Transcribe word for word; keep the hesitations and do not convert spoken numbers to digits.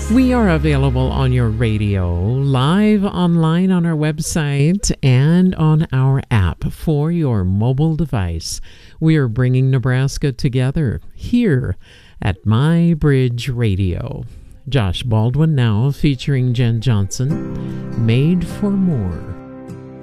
We are available on your radio, live online on our website, and on our app for your mobile device. We are bringing Nebraska together here at My Bridge Radio. Josh Baldwin now featuring Jen Johnson, Made for More.